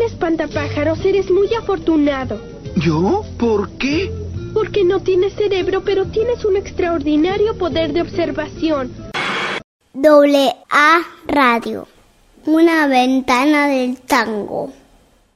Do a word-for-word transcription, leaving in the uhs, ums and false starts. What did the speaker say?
espantapájaros, eres muy afortunado. ¿Yo? ¿Por qué? Porque no tienes cerebro, pero tienes un extraordinario poder de observación. Doble A Radio, una ventana del tango.